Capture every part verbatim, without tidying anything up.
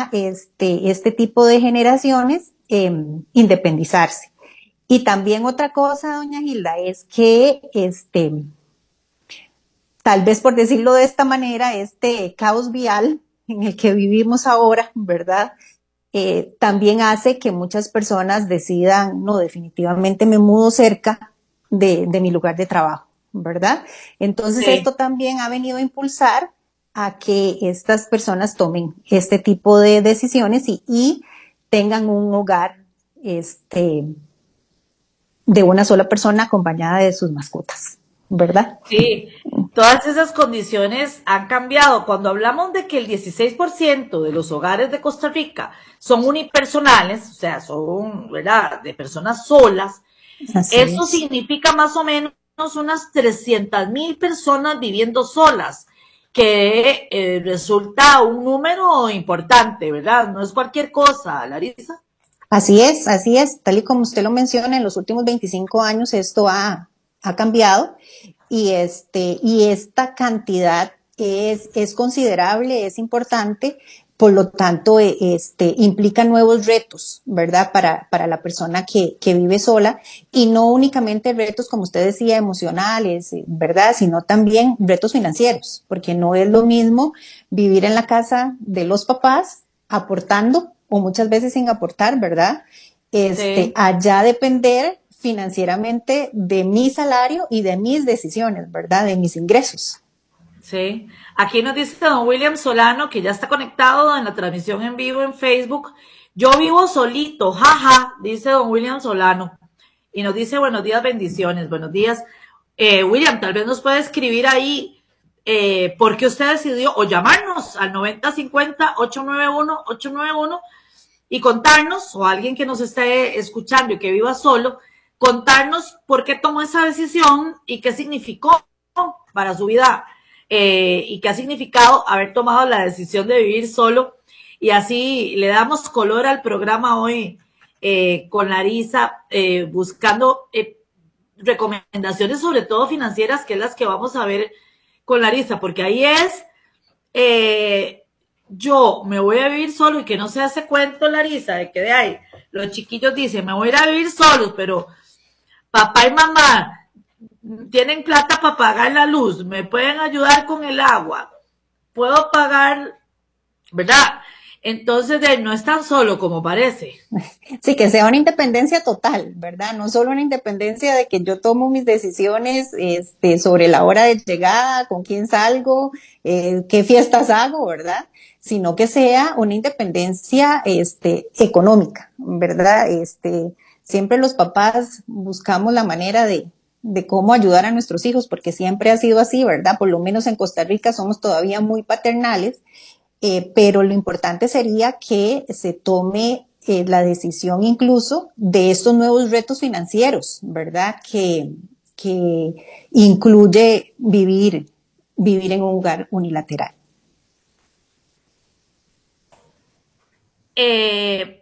a este, este tipo de generaciones eh, independizarse. Y también otra cosa, doña Gilda, es que este, tal vez por decirlo de esta manera, este caos vial en el que vivimos ahora, ¿verdad? Eh, también hace que muchas personas decidan, no, definitivamente me mudo cerca de, de mi lugar de trabajo, ¿verdad? Entonces Sí. esto también ha venido a impulsar a que estas personas tomen este tipo de decisiones y, y tengan un hogar este, de una sola persona acompañada de sus mascotas, ¿verdad? Sí, todas esas condiciones han cambiado. Cuando hablamos de que el dieciséis por ciento de los hogares de Costa Rica son unipersonales, o sea, son, ¿verdad?, de personas solas, Así eso es. significa más o menos unas trescientas mil personas viviendo solas, que eh, resulta un número importante, ¿verdad? No es cualquier cosa, Larisa. Así es, así es, tal y como usted lo menciona, en los últimos veinticinco años esto ha, ha cambiado y, este, y esta cantidad es, es considerable, es importante, por lo tanto eh, este, implica nuevos retos, ¿verdad? Para, para la persona que, que vive sola y no únicamente retos, como usted decía, emocionales, ¿verdad? Sino también retos financieros, porque no es lo mismo vivir en la casa de los papás aportando o muchas veces sin aportar, ¿verdad? Este, Sí. allá depender financieramente de mi salario y de mis decisiones, ¿verdad? De mis ingresos. Sí, aquí nos dice don William Solano que ya está conectado en la transmisión en vivo en Facebook. Yo vivo solito, jaja, dice don William Solano. Y nos dice buenos días, bendiciones, buenos días. Eh, William, tal vez nos puede escribir ahí eh, por qué usted decidió o llamarnos al noventa cincuenta ocho nueve uno ocho nueve uno y contarnos, o alguien que nos esté escuchando y que viva solo, contarnos por qué tomó esa decisión y qué significó para su vida eh, y qué ha significado haber tomado la decisión de vivir solo. Y así le damos color al programa hoy eh, con Larisa, eh, buscando eh, recomendaciones, sobre todo financieras, que es las que vamos a ver con Larisa, porque ahí es eh, yo me voy a vivir solo y que no se hace cuento, Larisa, de que de ahí los chiquillos dicen, me voy a ir a vivir solos, pero papá y mamá tienen plata para pagar la luz, me pueden ayudar con el agua, puedo pagar, ¿verdad? Entonces de, no es tan solo como parece. Sí, que sea una independencia total, ¿verdad? No solo una independencia de que yo tomo mis decisiones este, sobre la hora de llegada, con quién salgo, eh, qué fiestas hago, ¿verdad? Sino que sea una independencia este, económica, ¿verdad? Este, siempre los papás buscamos la manera de, de cómo ayudar a nuestros hijos, porque siempre ha sido así, ¿verdad? Por lo menos en Costa Rica somos todavía muy paternales. Eh, pero lo importante sería que se tome eh, la decisión incluso de estos nuevos retos financieros, ¿verdad? Que, que incluye vivir, vivir en un hogar unilateral. Eh,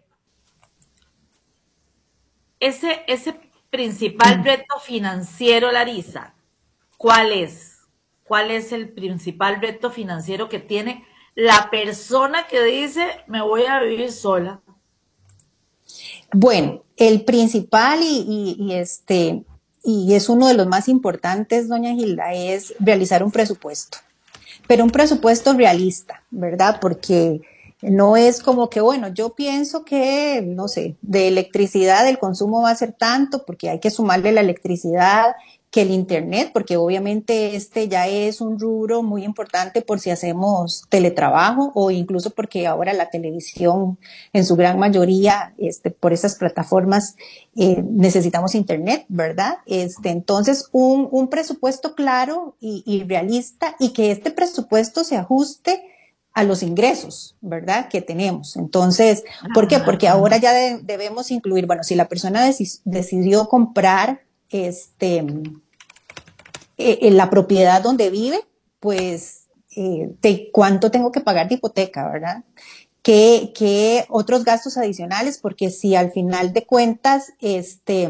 ese, ese principal reto financiero, Larisa, ¿cuál es? ¿Cuál es el principal reto financiero que tiene la persona que dice me voy a vivir sola? Bueno, el principal y, y, y este y es uno de los más importantes, doña Gilda, es realizar un presupuesto. Pero un presupuesto realista, ¿verdad? Porque no es como que, bueno, yo pienso que, no sé, de electricidad el consumo va a ser tanto, porque hay que sumarle la electricidad, que el internet, porque obviamente este ya es un rubro muy importante por si hacemos teletrabajo o incluso porque ahora la televisión en su gran mayoría, este, por esas plataformas eh, necesitamos internet, ¿verdad? Este, entonces un, un presupuesto claro y, y realista y que este presupuesto se ajuste a los ingresos, ¿verdad? Que tenemos. Entonces, ¿por qué? Porque ahora ya de, debemos incluir, bueno, si la persona deci decidió comprar este, eh, la propiedad donde vive, pues, eh, de cuánto tengo que pagar de hipoteca, ¿verdad? ¿Qué, qué otros gastos adicionales? Porque si al final de cuentas, este,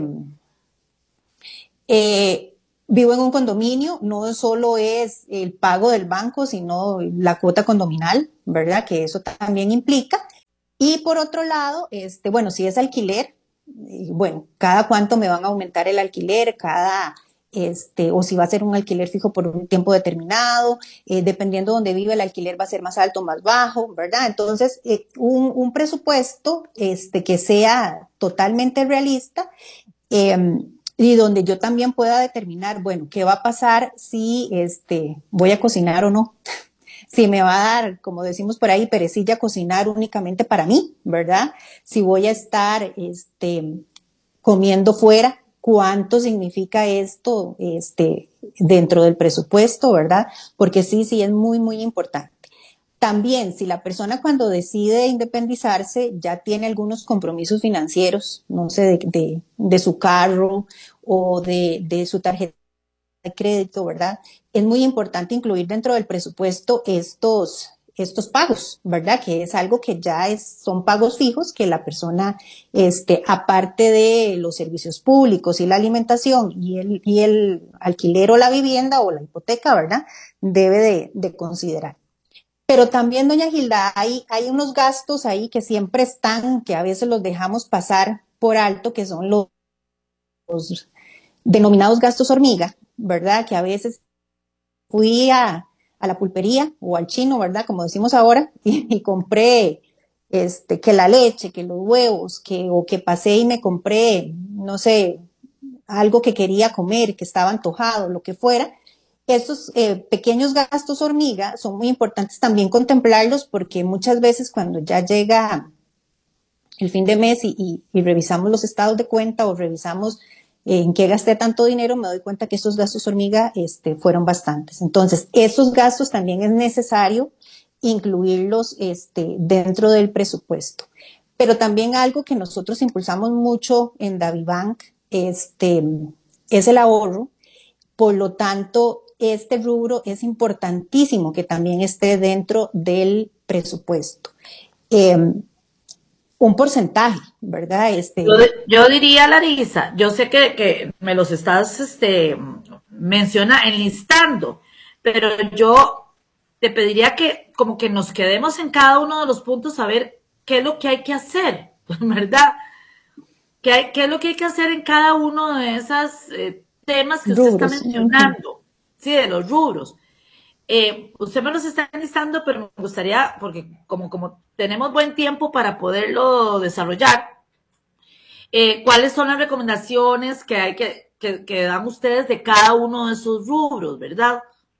eh, vivo en un condominio, no solo es el pago del banco, sino la cuota condominal, ¿verdad? Que eso también implica. Y por otro lado, este, bueno, si es alquiler, bueno, cada cuánto me van a aumentar el alquiler, cada, este, o si va a ser un alquiler fijo por un tiempo determinado, eh, dependiendo de donde vive el alquiler va a ser más alto o más bajo, ¿verdad? Entonces, eh, un, un, presupuesto este, que sea totalmente realista eh, y donde yo también pueda determinar, bueno, qué va a pasar si este, voy a cocinar o no. Si me va a dar, como decimos por ahí, perecilla cocinar únicamente para mí, ¿verdad? Si voy a estar este, comiendo fuera, ¿cuánto significa esto este, dentro del presupuesto, verdad? Porque sí, sí es muy, muy importante. También, si la persona cuando decide independizarse ya tiene algunos compromisos financieros, no sé, de, de, de su carro o de, de su tarjeta de crédito, ¿verdad? Es muy importante incluir dentro del presupuesto estos, estos pagos, ¿verdad? Que es algo que ya es, son pagos fijos que la persona, este, aparte de los servicios públicos y la alimentación y el, y el alquiler o la vivienda o la hipoteca, ¿verdad? Debe de, de considerar. Pero también, doña Gilda, hay, hay unos gastos ahí que siempre están, que a veces los dejamos pasar por alto, que son los, los denominados gastos hormiga, ¿verdad? Que a veces fui a, a la pulpería o al chino, ¿verdad? Como decimos ahora, y, y compré este, que la leche, que los huevos, que, o que pasé y me compré, no sé, algo que quería comer, que estaba antojado, lo que fuera. Estos eh, pequeños gastos hormiga son muy importantes también contemplarlos porque muchas veces cuando ya llega el fin de mes y, y, y revisamos los estados de cuenta o revisamos en qué gasté tanto dinero, me doy cuenta que estos gastos hormiga este, fueron bastantes. Entonces, esos gastos también es necesario incluirlos este, dentro del presupuesto. Pero también algo que nosotros impulsamos mucho en DaviBank este, es el ahorro. Por lo tanto, este rubro es importantísimo que también esté dentro del presupuesto. Eh, un porcentaje, ¿verdad? Este, Yo, yo diría, Larisa, yo sé que, que me los estás este, menciona, enlistando, pero yo te pediría que como que nos quedemos en cada uno de los puntos a ver qué es lo que hay que hacer, ¿verdad? ¿Qué, hay, qué es lo que hay que hacer en cada uno de esos eh, temas que usted está rubros. Uh-huh. mencionando? Sí, de los rubros. Eh, usted me los está listando, pero me gustaría, porque como, como tenemos buen tiempo para poderlo desarrollar, eh, ¿cuáles son las recomendaciones que hay que, que, que dan ustedes de cada uno de esos rubros, verdad?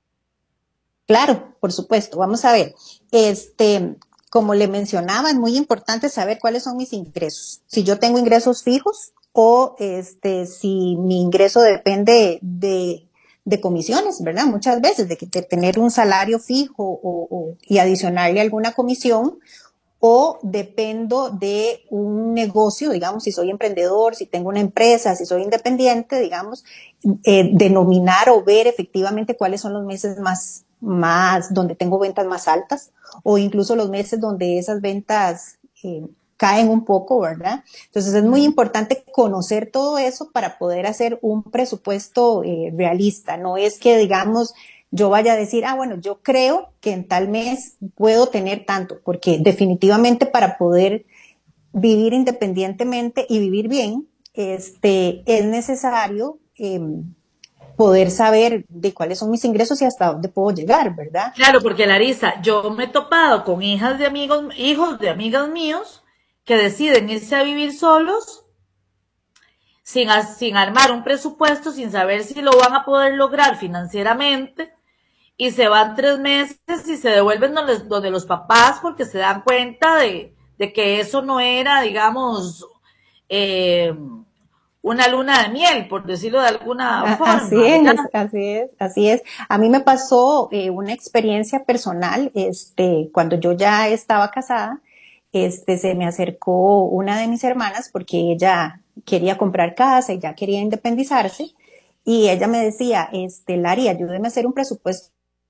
Claro, por supuesto. Vamos a ver. Este, como le mencionaba, es muy importante saber cuáles son mis ingresos. Si yo tengo ingresos fijos o este, si mi ingreso depende de, de comisiones, ¿verdad? Muchas veces de, de tener un salario fijo o, o, y adicionarle alguna comisión, o dependo de un negocio, digamos, si soy emprendedor, si tengo una empresa, si soy independiente, digamos, eh, denominar o ver efectivamente cuáles son los meses más, más, donde tengo ventas más altas, o incluso los meses donde esas ventas eh, caen un poco, ¿verdad? Entonces es muy importante conocer todo eso para poder hacer un presupuesto eh, realista. No es que, digamos, yo vaya a decir, ah, bueno, yo creo que en tal mes puedo tener tanto, porque definitivamente para poder vivir independientemente y vivir bien, este, es necesario eh, poder saber de cuáles son mis ingresos y hasta dónde puedo llegar, ¿verdad? Claro, porque Larisa, yo me he topado con hijas de amigos, hijos de amigas míos que deciden irse a vivir solos sin, sin armar un presupuesto, sin saber si lo van a poder lograr financieramente y se van tres meses y se devuelven donde, donde los papás porque se dan cuenta de, de que eso no era, digamos, eh, una luna de miel, por decirlo de alguna Así forma, es, ¿verdad? así es, así es. A mí me pasó eh, una experiencia personal, este, cuando yo ya estaba casada, este, se me acercó una de mis hermanas porque ella quería comprar casa y ya quería independizarse y ella me decía, este, Lari, ayúdeme a hacer un presupuesto.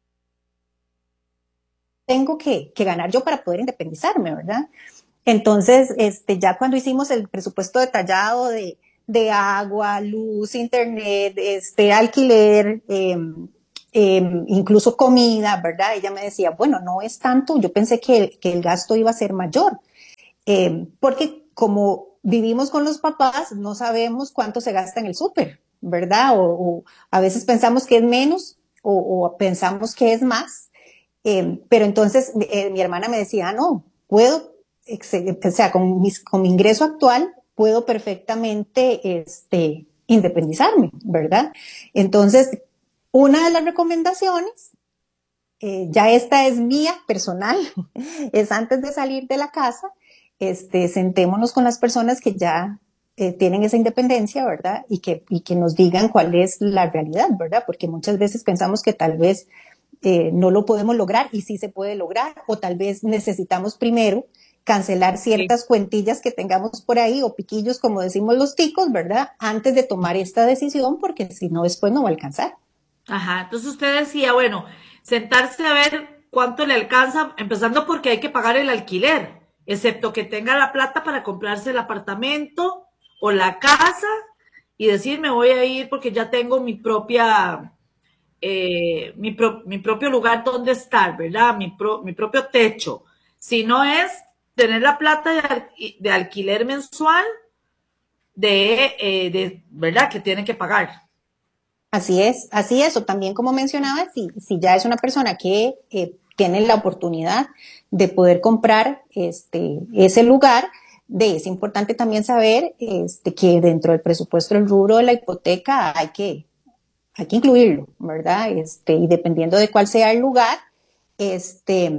Tengo que, que ganar yo para poder independizarme, ¿verdad? Entonces, este, ya cuando hicimos el presupuesto detallado de, de agua, luz, internet, este, alquiler, eh, eh, incluso comida, ¿verdad? Ella me decía, bueno, no es tanto, yo pensé que, que el gasto iba a ser mayor. Eh, porque como vivimos con los papás, no sabemos cuánto se gasta en el súper, ¿verdad? O, o, a veces pensamos que es menos o, o pensamos que es más. Eh, pero entonces eh, mi hermana me decía, ah, no, puedo, o sea, con, mis, con mi ingreso actual, puedo perfectamente este, independizarme, ¿verdad? Entonces, una de las recomendaciones, eh, ya esta es mía, personal, es antes de salir de la casa, este, sentémonos con las personas que ya eh, tienen esa independencia, ¿verdad? Y que, y que nos digan cuál es la realidad, ¿verdad? Porque muchas veces pensamos que tal vez eh, no lo podemos lograr y sí se puede lograr, o tal vez necesitamos primero cancelar ciertas Sí. cuentillas que tengamos por ahí o piquillos, como decimos los ticos, ¿verdad? Antes de tomar esta decisión, porque si no, después no va a alcanzar. Ajá, entonces usted decía, bueno, sentarse a ver cuánto le alcanza, empezando porque hay que pagar el alquiler, excepto que tenga la plata para comprarse el apartamento o la casa y decir, me voy a ir porque ya tengo mi propia, eh, mi, pro, mi, propio lugar donde estar, ¿verdad? Mi, pro, mi propio techo. Si no es tener la plata de, al, de alquiler mensual de, eh, de, ¿verdad? Que tiene que pagar. Así es, así es, o también como mencionaba, si, si ya es una persona que eh, tiene la oportunidad de poder comprar este, ese lugar, de, es importante también saber este, que dentro del presupuesto del rubro de la hipoteca hay que, hay que incluirlo, ¿verdad? Este, y dependiendo de cuál sea el lugar, este,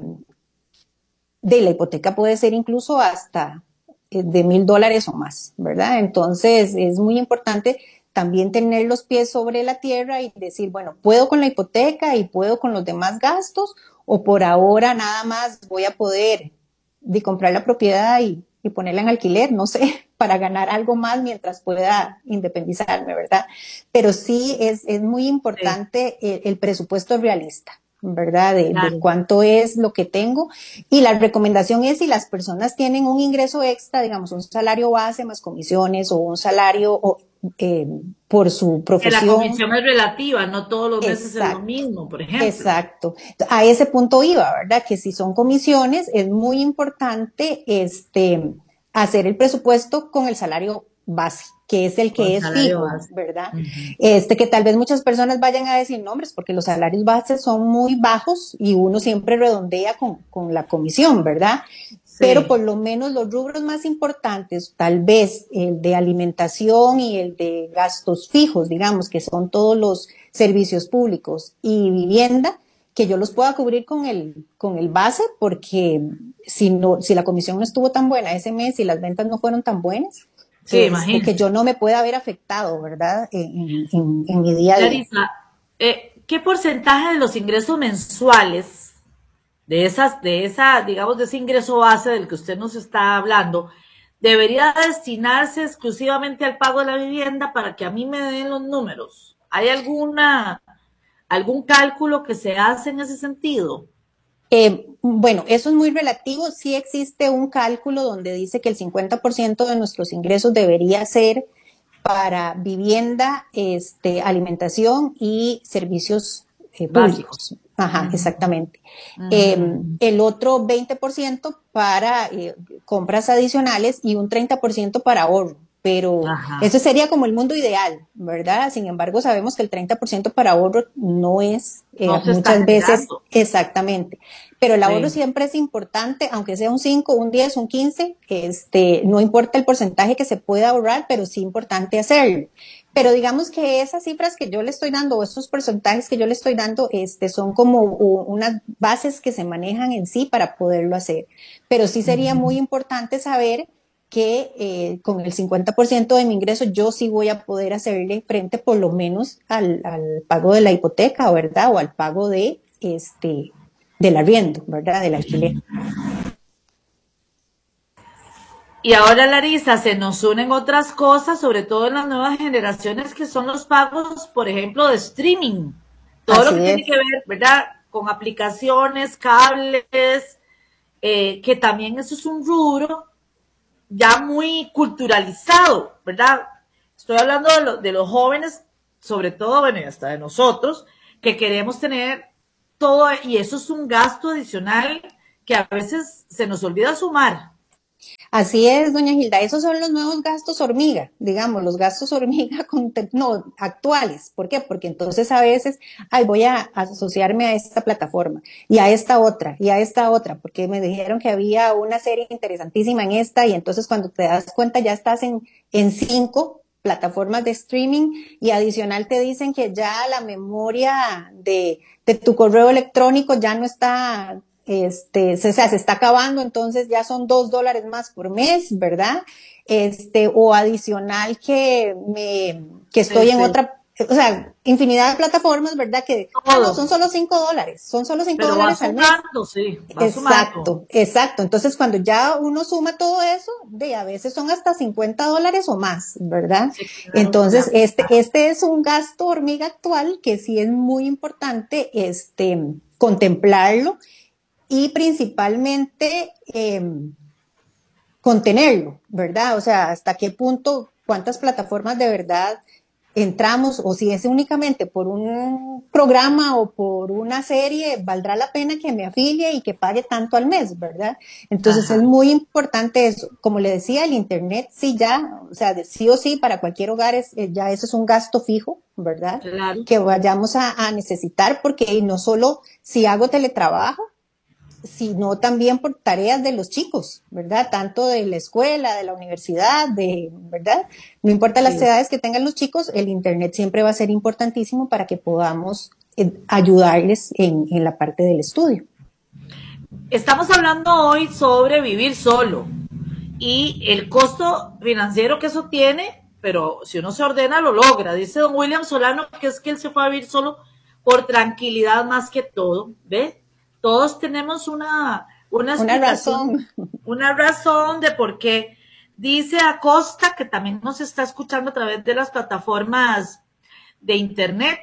de la hipoteca puede ser incluso hasta eh, de mil dólares o más, ¿verdad? Entonces es muy importante también tener los pies sobre la tierra y decir, bueno, puedo con la hipoteca y puedo con los demás gastos, o por ahora nada más voy a poder de comprar la propiedad y, y ponerla en alquiler, no sé, para ganar algo más mientras pueda independizarme, ¿verdad? Pero sí es, es muy Sí, importante el, el presupuesto realista, ¿verdad? De, de, claro. cuánto es lo que tengo. Y la recomendación es si las personas tienen un ingreso extra, digamos, un salario base más comisiones o un salario o, eh, por su Que la profesión. comisión es relativa, no todos los meses es lo Exacto. mismo, por ejemplo. Exacto. A ese punto iba, ¿verdad? Que si son comisiones, es muy importante este, hacer el presupuesto con el salario base, que es el Con que es salario fijo, base. ¿verdad? Ujú. Este, que tal vez muchas personas vayan a decir nombres, porque los salarios bases son muy bajos y uno siempre redondea con, con la comisión, ¿verdad? Pero por Sí, lo menos los rubros más importantes, tal vez el de alimentación y el de gastos fijos, digamos, que son todos los servicios públicos y vivienda, que yo los pueda cubrir con el, con el base, porque si, no, si la comisión no estuvo tan buena ese mes y las ventas no fueron tan buenas, sí, este, que imagínate. yo no me pueda haber afectado, ¿verdad? En, en, en mi día a día. Clarisa, eh, ¿qué porcentaje de los ingresos mensuales, de esas, de esa, digamos, de ese ingreso base del que usted nos está hablando, debería destinarse exclusivamente al pago de la vivienda para que a mí me den los números? ¿Hay alguna, algún cálculo que se hace en ese sentido? Eh, bueno, eso es muy relativo. Sí existe un cálculo donde dice que el cincuenta por ciento de nuestros ingresos debería ser para vivienda, este, alimentación y servicios eh, Básicos. públicos. Ajá, Ujú, exactamente. Eh, ujú. el otro veinte por ciento para eh, compras adicionales y un treinta por ciento para ahorro. Pero Ajá. eso sería como el mundo ideal, ¿verdad? Sin embargo, sabemos que el treinta por ciento para ahorro no es No eh, se está muchas veces generando. exactamente. Pero el ahorro Sí. siempre es importante, aunque sea un cinco, un diez, un quince, este, no importa el porcentaje que se pueda ahorrar, pero sí importante hacerlo. Pero digamos que esas cifras que yo le estoy dando, o esos porcentajes que yo le estoy dando, este, son como unas bases que se manejan en sí para poderlo hacer. Pero sí sería muy importante saber que eh, con el cincuenta por ciento de mi ingreso yo sí voy a poder hacerle frente por lo menos al, al pago de la hipoteca, ¿verdad? O al pago de este del arriendo, ¿verdad? Del alquiler. Y ahora, Larisa, se nos unen otras cosas, sobre todo en las nuevas generaciones, que son los pagos, por ejemplo, de streaming. Todo lo que Así tiene que es. ver, ¿verdad? Con aplicaciones, cables, eh, que también eso es un rubro ya muy culturalizado, ¿verdad? Estoy hablando de, lo, de los jóvenes, sobre todo, bueno, y hasta de nosotros, que queremos tener todo, y eso es un gasto adicional que a veces se nos olvida sumar. Así es, doña Gilda, esos son los nuevos gastos hormiga, digamos, los gastos hormiga con, no, actuales. ¿Por qué? Porque entonces a veces, ay, voy a asociarme a esta plataforma y a esta otra y a esta otra, porque me dijeron que había una serie interesantísima en esta y entonces cuando te das cuenta ya estás en, en cinco plataformas de streaming y adicional te dicen que ya la memoria de, de tu correo electrónico ya no está este, se, o sea, se está acabando, entonces ya son dos dólares más por mes, ¿verdad? Este, o adicional que me, que Sí, estoy en sí. otra, o sea, infinidad de plataformas, ¿verdad? Que, ah, no, son Todo. solo cinco dólares, son solo cinco Pero va dólares al mes. sumando, sí, va sumando. Exacto, exacto. Entonces, cuando ya uno suma todo eso, de a veces son hasta cincuenta dólares o más, ¿verdad? Sí, claro, Entonces, claro, este, claro. este es un gasto hormiga actual que sí es muy importante, este, contemplarlo y principalmente eh, contenerlo, ¿verdad? O sea, hasta qué punto, cuántas plataformas de verdad entramos o si es únicamente por un programa o por una serie, valdrá la pena que me afilie y que pague tanto al mes, ¿verdad? Entonces es Ajá, muy importante eso. Como le decía, el Internet sí ya, o sea, de sí o sí para cualquier hogar es, ya eso es un gasto fijo, ¿verdad? claro. Que vayamos a, a necesitar porque no solo si hago teletrabajo, sino también por tareas de los chicos, ¿verdad? Tanto de la escuela, de la universidad, de, ¿verdad? No importa las Sí. edades que tengan los chicos, el Internet siempre va a ser importantísimo para que podamos eh, ayudarles en, en la parte del estudio. Estamos hablando hoy sobre vivir solo y el costo financiero que eso tiene, pero si uno se ordena lo logra. Dice don William Solano que es que él se fue a vivir solo por tranquilidad más que todo, ¿ve? Todos tenemos una, una Una explicación, razón. una razón de por qué. Dice Acosta, que también nos está escuchando a través de las plataformas de internet,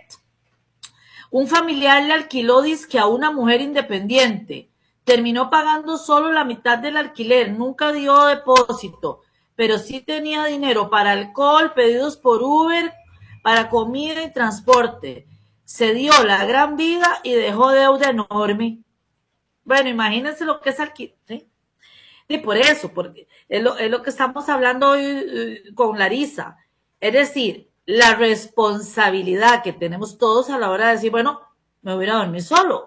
un familiar le alquiló disque a una mujer independiente. Terminó pagando solo la mitad del alquiler, nunca dio depósito, pero sí tenía dinero para alcohol, pedidos por Uber, para comida y transporte. Se dio la gran vida y dejó deuda enorme. Bueno, imagínense lo que es alquiler, ¿sí? Y por eso, porque es lo, es lo que estamos hablando hoy eh, con Larisa. Es decir, la responsabilidad que tenemos todos a la hora de decir, bueno, me voy a dormir solo,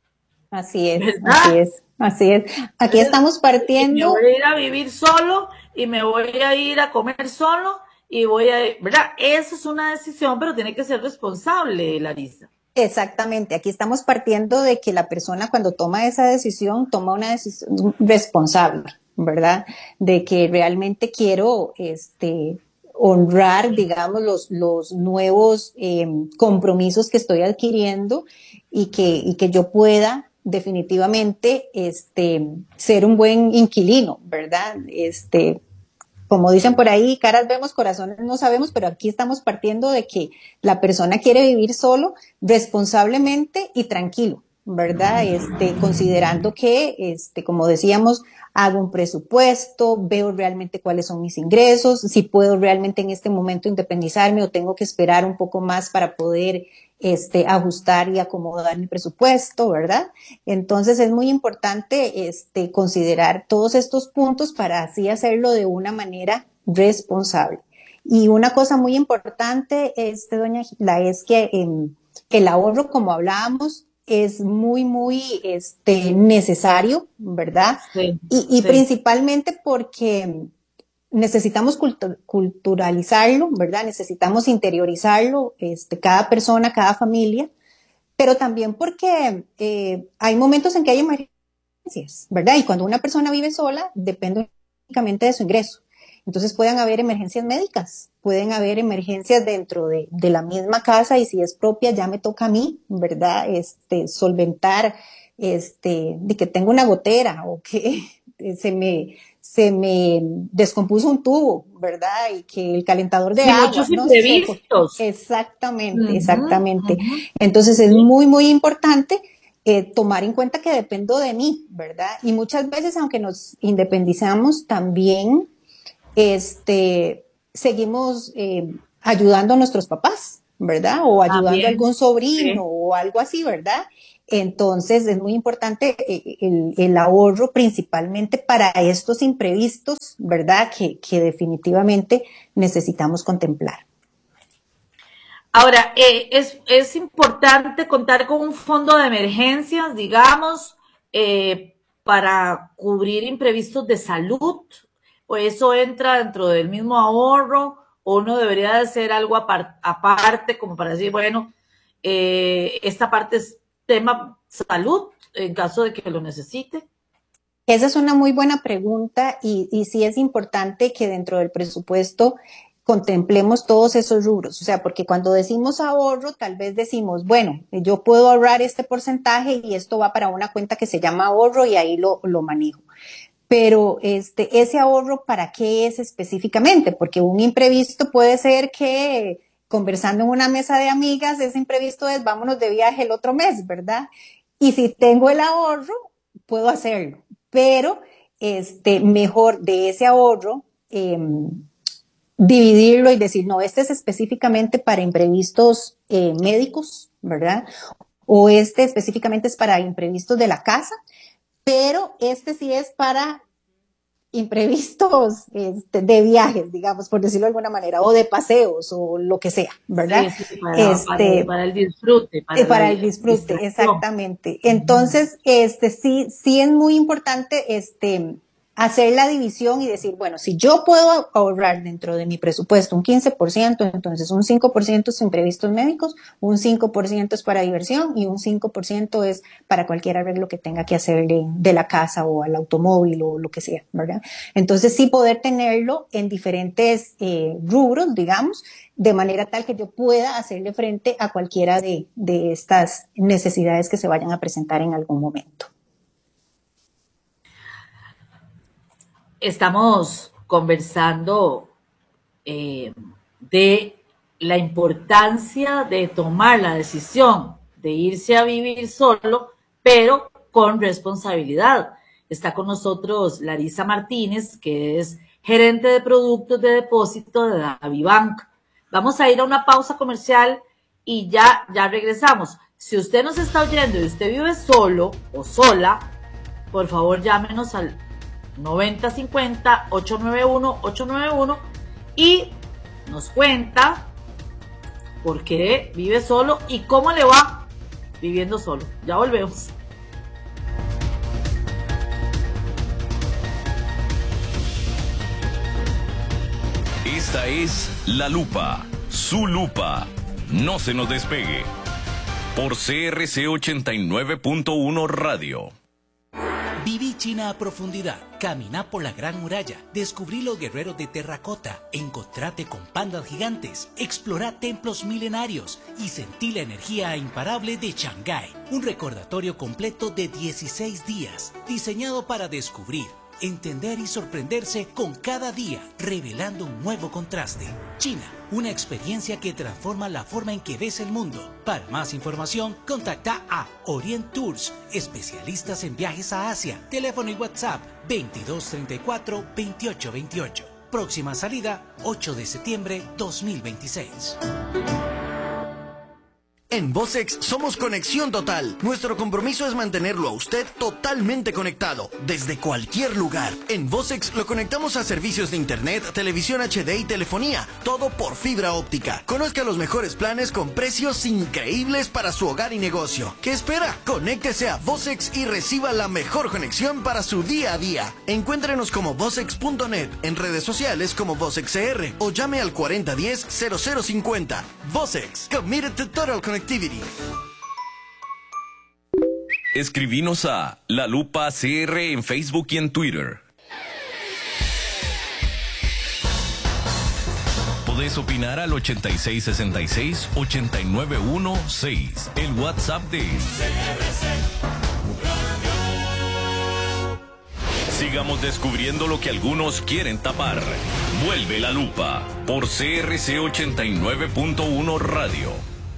Así es, así ¿verdad? es, así es. Aquí Entonces, estamos y me voy partiendo. a ir a vivir solo y me voy a ir a comer solo y voy a, ¿verdad? Esa es una decisión, pero tiene que ser responsable, Larisa. Exactamente, aquí estamos partiendo de que la persona cuando toma esa decisión, toma una decisión responsable, ¿verdad? De que realmente quiero este, honrar, digamos, los, los nuevos eh, compromisos que estoy adquiriendo y que, y que yo pueda definitivamente este, ser un buen inquilino, ¿verdad? Este, como dicen por ahí, caras vemos, corazones no sabemos, pero aquí estamos partiendo de que la persona quiere vivir solo, responsablemente y tranquilo, ¿verdad? Este, considerando que, este, como decíamos, hago un presupuesto, veo realmente cuáles son mis ingresos, si puedo realmente en este momento independizarme o tengo que esperar un poco más para poder este, ajustar y acomodar mi presupuesto, ¿verdad? Entonces es muy importante este, considerar todos estos puntos para así hacerlo de una manera responsable. Y una cosa muy importante, este, doña Gila, es que eh, el ahorro, como hablábamos, es muy, muy este, necesario, ¿verdad? Sí, Y, y sí. principalmente porque necesitamos cultu culturalizarlo, ¿verdad? Necesitamos interiorizarlo, este, cada persona, cada familia, pero también porque eh, hay momentos en que hay emergencias, ¿verdad? Y cuando una persona vive sola, depende únicamente de su ingreso. Entonces pueden haber emergencias médicas, pueden haber emergencias dentro de, de la misma casa y si es propia ya me toca a mí, ¿verdad? Este, solventar, este, de que tengo una gotera o que se me, se me descompuso un tubo, ¿verdad? Y que el calentador de Y agua, muchos no sé, imprevistos. exactamente, Ujú, exactamente. ujú. Entonces es Sí. muy, muy importante eh, tomar en cuenta que dependo de mí, ¿verdad? Y muchas veces, aunque nos independizamos, también este, seguimos eh, ayudando a nuestros papás, ¿verdad? O ayudando También, a algún sobrino sí. o algo así, ¿verdad? Entonces es muy importante el, el ahorro principalmente para estos imprevistos, ¿verdad? Que, que definitivamente necesitamos contemplar. Ahora, eh, es, es importante contar con un fondo de emergencias, digamos, eh, para cubrir imprevistos de salud, o eso entra dentro del mismo ahorro, o uno debería de hacer algo apart, aparte, como para decir, bueno, eh, esta parte es tema salud, en caso de que lo necesite. Esa es una muy buena pregunta y, y sí es importante que dentro del presupuesto contemplemos todos esos rubros, o sea, porque cuando decimos ahorro, tal vez decimos, bueno, yo puedo ahorrar este porcentaje y esto va para una cuenta que se llama ahorro y ahí lo, lo manejo. Pero este, ese ahorro, ¿para qué es específicamente? Porque un imprevisto puede ser que conversando en una mesa de amigas, ese imprevisto es vámonos de viaje el otro mes, ¿verdad? Y si tengo el ahorro, puedo hacerlo. Pero este, mejor de ese ahorro, eh, dividirlo y decir, no, este es específicamente para imprevistos eh, médicos, ¿verdad? O este específicamente es para imprevistos de la casa, pero este sí es para imprevistos este, de viajes, digamos, por decirlo de alguna manera, o de paseos, o lo que sea, ¿verdad? Sí, sí, para, para, Este, para el disfrute, para la para el disfrute, distracción. exactamente. Entonces, este, sí, sí es muy importante, este, hacer la división y decir, bueno, si yo puedo ahorrar dentro de mi presupuesto un quince por ciento, entonces un cinco por ciento es imprevistos médicos, un cinco por ciento es para diversión y un cinco por ciento es para cualquier arreglo que tenga que hacer de, de la casa o al automóvil o lo que sea, ¿verdad? Entonces sí poder tenerlo en diferentes eh, rubros, digamos, de manera tal que yo pueda hacerle frente a cualquiera de, de estas necesidades que se vayan a presentar en algún momento. Estamos conversando eh, de la importancia de tomar la decisión de irse a vivir solo, pero con responsabilidad. Está con nosotros Larisa Martínez, que es gerente de productos de depósito de DaviBank. Vamos a ir a una pausa comercial y ya, ya regresamos. Si usted nos está oyendo y usted vive solo o sola, por favor llámenos al noventa cincuenta, ocho nueve uno, ocho nueve uno y nos cuenta por qué vive solo y cómo le va viviendo solo. Ya volvemos. Esta es La Lupa, su lupa. No se nos despegue. Por C R C ochenta y nueve punto uno Radio. Viví China a profundidad, caminá por la Gran Muralla, descubrí los guerreros de terracota, encontrate con pandas gigantes, explorá templos milenarios y sentí la energía imparable de Shanghái. Un recordatorio completo de dieciséis días, diseñado para descubrir, entender y sorprenderse con cada día, revelando un nuevo contraste. China, una experiencia que transforma la forma en que ves el mundo. Para más información, contacta a Orient Tours, especialistas en viajes a Asia. Teléfono y WhatsApp veintidós treinta y cuatro, veintiocho veintiocho. Próxima salida, ocho de septiembre dos mil veintiséis. En Vocex somos conexión total. Nuestro compromiso es mantenerlo a usted totalmente conectado, desde cualquier lugar. En Vocex lo conectamos a servicios de internet, televisión H D y telefonía, todo por fibra óptica. Conozca los mejores planes con precios increíbles para su hogar y negocio. ¿Qué espera? Conéctese a Vocex y reciba la mejor conexión para su día a día. Encuéntrenos como vocex punto net, en redes sociales como VocexCR o llame al cuarenta diez, cero cero cincuenta. Vocex, committed to total connectivity. Escribinos a La Lupa C R en Facebook y en Twitter. Podés opinar al ochenta y seis sesenta y seis, ochenta y nueve dieciséis, el WhatsApp de C R C Radio. Sigamos descubriendo lo que algunos quieren tapar. Vuelve La Lupa por C R C ochenta y nueve punto uno Radio.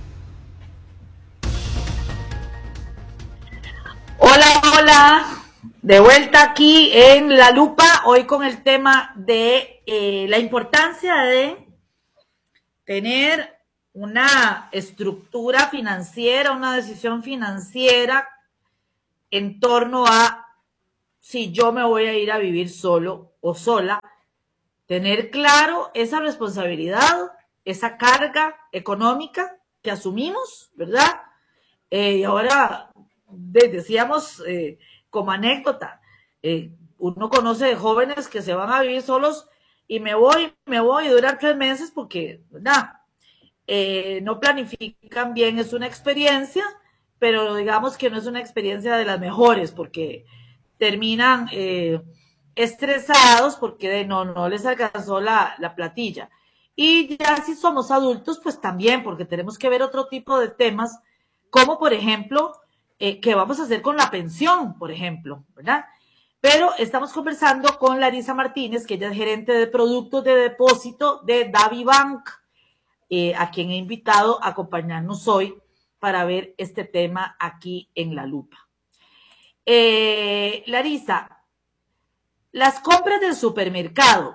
Hola, hola, de vuelta aquí en La Lupa, hoy con el tema de eh, la importancia de tener una estructura financiera, una decisión financiera en torno a si yo me voy a ir a vivir solo o sola, tener claro esa responsabilidad, esa carga económica que asumimos, ¿verdad? Eh, y ahora decíamos eh, como anécdota, eh, uno conoce de jóvenes que se van a vivir solos y me voy, me voy a durar tres meses porque, ¿verdad? Eh, no planifican bien, es una experiencia, pero digamos que no es una experiencia de las mejores porque terminan eh, estresados porque de no, no les alcanzó la, la platilla. Y ya si somos adultos, pues también, porque tenemos que ver otro tipo de temas, como por ejemplo, eh, qué vamos a hacer con la pensión, por ejemplo, ¿verdad? Pero estamos conversando con Larisa Martínez, que ella es gerente de productos de depósito de DaviBank, eh, a quien he invitado a acompañarnos hoy para ver este tema aquí en La Lupa. Eh, Larisa, las compras del supermercado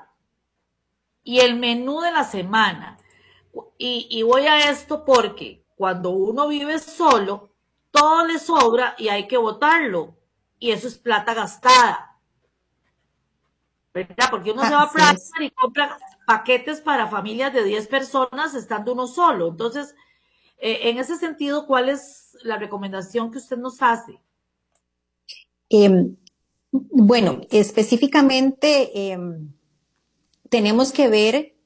y el menú de la semana, y, y voy a esto porque cuando uno vive solo, todo le sobra y hay que botarlo, y eso es plata gastada, ¿verdad? Porque uno se va a Plaza y compra paquetes para familias de diez personas estando uno solo. Entonces, eh, en ese sentido, ¿cuál es la recomendación que usted nos hace? Eh, bueno, específicamente eh, tenemos que ver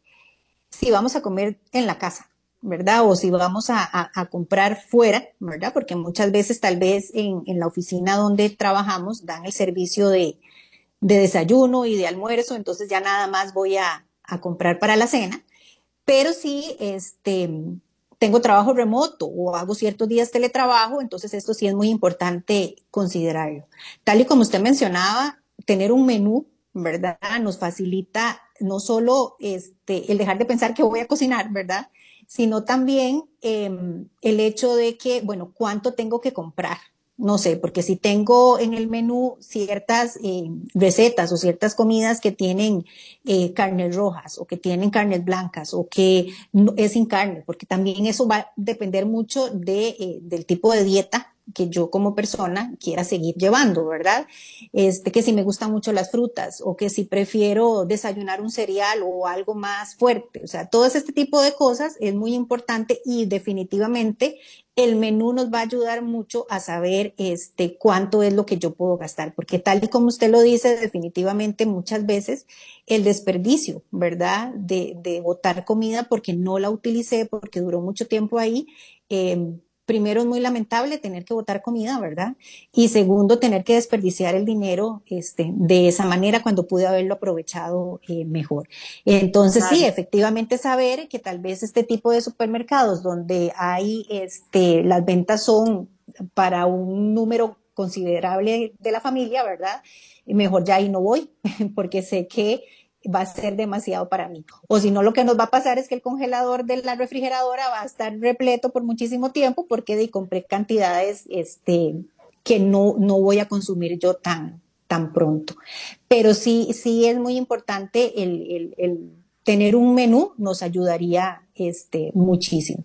si vamos a comer en la casa, ¿verdad? O si vamos a, a, a comprar fuera, ¿verdad? Porque muchas veces tal vez en, en la oficina donde trabajamos dan el servicio de, de desayuno y de almuerzo, entonces ya nada más voy a, a comprar para la cena. Pero si este, tengo trabajo remoto o hago ciertos días teletrabajo, entonces esto sí es muy importante considerarlo. Tal y como usted mencionaba, tener un menú, ¿verdad? Nos facilita no solo este, el dejar de pensar que voy a cocinar, ¿verdad? Sino también eh, el hecho de que, bueno, ¿cuánto tengo que comprar? No sé, porque si tengo en el menú ciertas eh, recetas o ciertas comidas que tienen eh, carnes rojas o que tienen carnes blancas o que no, es sin carne, porque también eso va a depender mucho de, eh, del tipo de dieta que yo como persona quiera seguir llevando, ¿verdad? Este, que si me gustan mucho las frutas o que si prefiero desayunar un cereal o algo más fuerte. O sea, todo este tipo de cosas es muy importante y definitivamente el menú nos va a ayudar mucho a saber este, cuánto es lo que yo puedo gastar, porque tal y como usted lo dice, definitivamente muchas veces el desperdicio, ¿verdad? De, de botar comida porque no la utilicé, porque duró mucho tiempo ahí, eh, primero es muy lamentable tener que botar comida, ¿verdad? Y segundo, tener que desperdiciar el dinero este, de esa manera cuando pude haberlo aprovechado eh, mejor. Entonces, claro. Sí, efectivamente saber que tal vez este tipo de supermercados donde hay, este, las ventas son para un número considerable de la familia, ¿verdad? Mejor ya ahí no voy, porque sé que va a ser demasiado para mí. O si no, lo que nos va a pasar es que el congelador de la refrigeradora va a estar repleto por muchísimo tiempo porque de, compré cantidades este, que no, no voy a consumir yo tan, tan pronto. Pero sí, sí es muy importante el, el, el tener un menú, nos ayudaría este, muchísimo.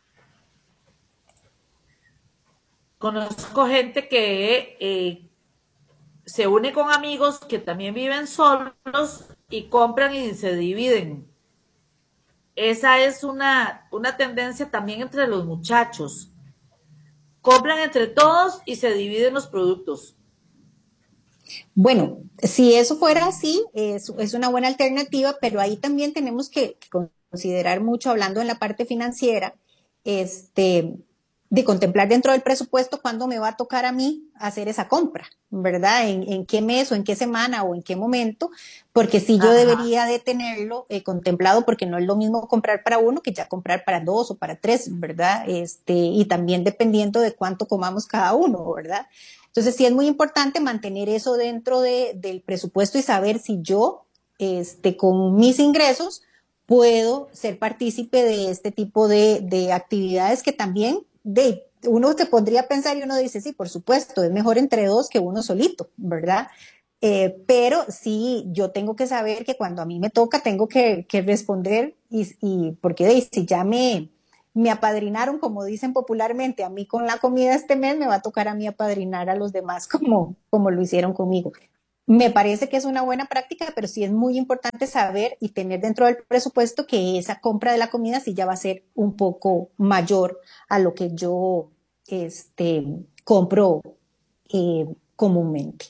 Conozco gente que eh, se une con amigos que también viven solos y compran y se dividen. Esa es una, una tendencia también entre los muchachos. Compran entre todos y se dividen los productos. Bueno, si eso fuera así, es, es una buena alternativa, pero ahí también tenemos que, que considerar mucho, hablando en la parte financiera, este, de contemplar dentro del presupuesto cuándo me va a tocar a mí hacer esa compra, ¿verdad? En, en qué mes o en qué semana o en qué momento, porque sí yo Ajá. debería de tenerlo eh, contemplado, porque no es lo mismo comprar para uno que ya comprar para dos o para tres, ¿verdad? Este, y también dependiendo de cuánto comamos cada uno, ¿verdad? Entonces sí es muy importante mantener eso dentro de, del presupuesto y saber si yo, este, con mis ingresos, puedo ser partícipe de este tipo de, de actividades que también de, uno se pondría a pensar y uno dice, sí, por supuesto, es mejor entre dos que uno solito, ¿verdad? Eh, pero sí, yo tengo que saber que cuando a mí me toca tengo que, que responder y, y porque de, si ya me, me apadrinaron, como dicen popularmente, a mí con la comida este mes, me va a tocar a mí apadrinar a los demás como, como lo hicieron conmigo. Me parece que es una buena práctica, pero sí es muy importante saber y tener dentro del presupuesto que esa compra de la comida sí ya va a ser un poco mayor a lo que yo este, compro eh, comúnmente.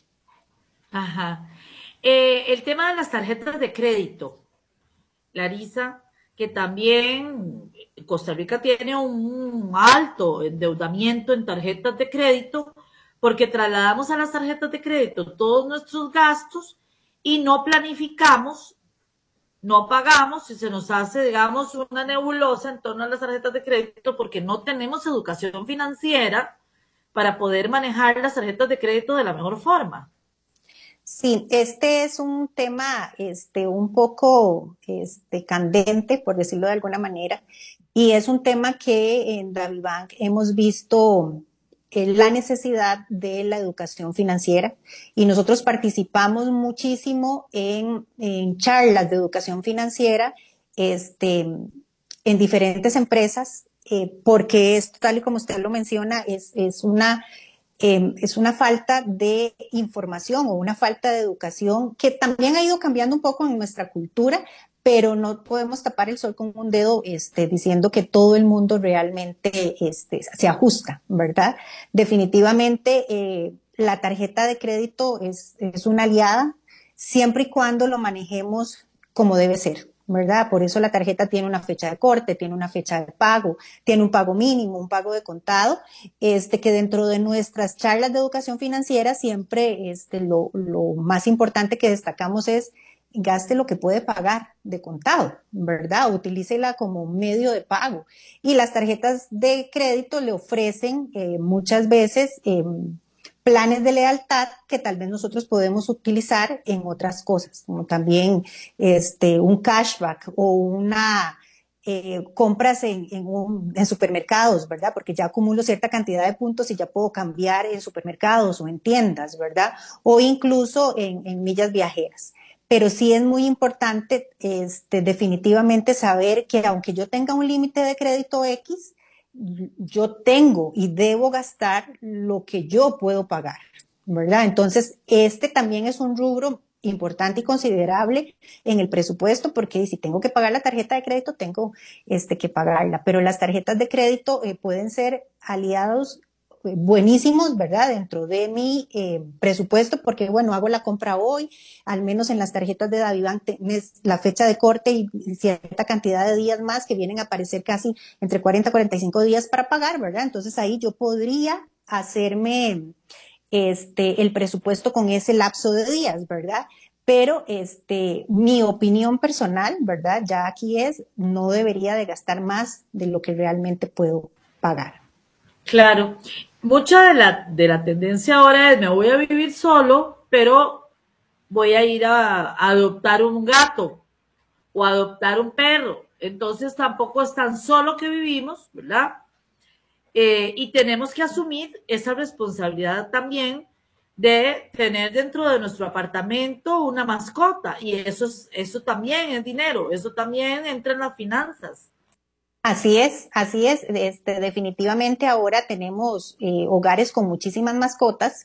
Ajá. Eh, el tema de las tarjetas de crédito, Larisa, que también Costa Rica tiene un alto endeudamiento en tarjetas de crédito porque trasladamos a las tarjetas de crédito todos nuestros gastos y no planificamos, no pagamos y se nos hace, digamos, una nebulosa en torno a las tarjetas de crédito porque no tenemos educación financiera para poder manejar las tarjetas de crédito de la mejor forma. Sí, este es un tema este, un poco este, candente, por decirlo de alguna manera, y es un tema que en DaviBank hemos visto eh, la necesidad de la educación financiera y nosotros participamos muchísimo en, en charlas de educación financiera este, en diferentes empresas, eh, porque esto, tal y como usted lo menciona, es, es una... Eh, es una falta de información o una falta de educación que también ha ido cambiando un poco en nuestra cultura, pero no podemos tapar el sol con un dedo este, diciendo que todo el mundo realmente este, se ajusta, ¿verdad? Definitivamente eh, la tarjeta de crédito es, es una aliada siempre y cuando lo manejemos como debe ser, ¿verdad? Por eso la tarjeta tiene una fecha de corte, tiene una fecha de pago, tiene un pago mínimo, un pago de contado, este que dentro de nuestras charlas de educación financiera siempre este, lo, lo más importante que destacamos es gaste lo que puede pagar de contado, ¿verdad? Utilícela como medio de pago. Y las tarjetas de crédito le ofrecen eh, muchas veces eh, planes de lealtad que tal vez nosotros podemos utilizar en otras cosas, como también este, un cashback o una eh, compras en, en, un, en supermercados, ¿verdad? Porque ya acumulo cierta cantidad de puntos y ya puedo cambiar en supermercados o en tiendas, ¿verdad? O incluso en, en millas viajeras. Pero sí es muy importante este, definitivamente saber que aunque yo tenga un límite de crédito X, yo tengo y debo gastar lo que yo puedo pagar, ¿verdad? Entonces, este también es un rubro importante y considerable en el presupuesto, porque si tengo que pagar la tarjeta de crédito, tengo este, que pagarla, pero las tarjetas de crédito eh, pueden ser aliados eh, buenísimos, ¿verdad? Dentro de mi eh, presupuesto, porque bueno, hago la compra hoy, al menos en las tarjetas de DaviBank tienes la fecha de corte y cierta cantidad de días más que vienen a aparecer casi entre cuarenta y cuarenta y cinco días para pagar, ¿verdad? Entonces ahí yo podría hacerme este, el presupuesto con ese lapso de días, ¿verdad? Pero este, mi opinión personal, ¿verdad? Ya aquí es, no debería de gastar más de lo que realmente puedo pagar. Claro, mucha de la, de la tendencia ahora es me voy a vivir solo, pero voy a ir a, a adoptar un gato o a adoptar un perro. Entonces tampoco es tan solo que vivimos, ¿verdad? Eh, y tenemos que asumir esa responsabilidad también de tener dentro de nuestro apartamento una mascota. Y eso, es, eso también es dinero, eso también entra en las finanzas. Así es, así es. Este, definitivamente ahora tenemos eh, hogares con muchísimas mascotas.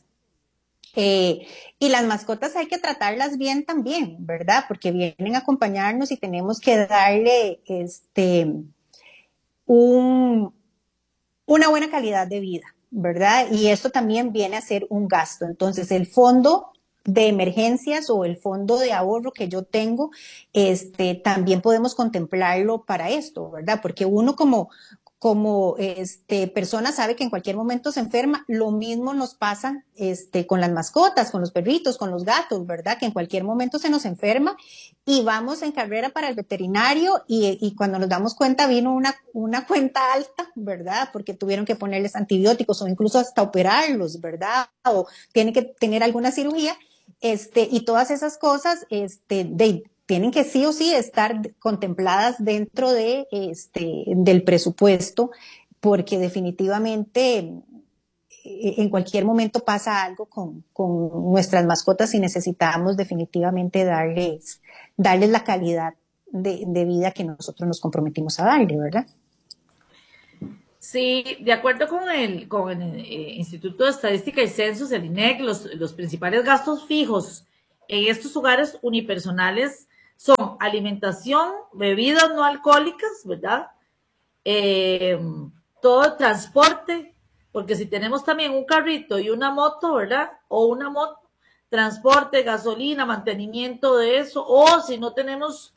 Eh, y las mascotas hay que tratarlas bien también, ¿verdad? Porque vienen a acompañarnos y tenemos que darle este, un, una buena calidad de vida, ¿verdad? Y esto también viene a ser un gasto. Entonces, el fondo de emergencias o el fondo de ahorro que yo tengo, este, también podemos contemplarlo para esto, ¿verdad? Porque uno como, como este, persona sabe que en cualquier momento se enferma. Lo mismo nos pasa este, con las mascotas, con los perritos, con los gatos, ¿verdad? Que en cualquier momento se nos enferma y vamos en carrera para el veterinario y, y cuando nos damos cuenta vino una, una cuenta alta, ¿verdad? Porque tuvieron que ponerles antibióticos o incluso hasta operarlos, ¿verdad? O tienen que tener alguna cirugía. Este, y todas esas cosas, este, de, tienen que sí o sí estar contempladas dentro de, este, del presupuesto, porque definitivamente en cualquier momento pasa algo con, con nuestras mascotas y necesitamos definitivamente darles, darles la calidad de, de vida que nosotros nos comprometimos a darle, ¿verdad? Sí, de acuerdo con el, con el eh, Instituto de Estadística y Censos, el I N E C, los, los principales gastos fijos en estos hogares unipersonales son alimentación, bebidas no alcohólicas, ¿verdad? Eh, todo el transporte, porque si tenemos también un carrito y una moto, ¿verdad? O una moto, transporte, gasolina, mantenimiento de eso, o si no tenemos